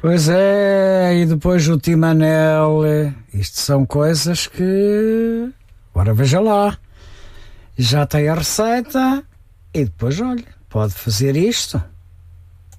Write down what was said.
Pois é, e depois o Timanel, isto são coisas que, agora veja lá, já tem a receita e depois, olha, pode fazer isto.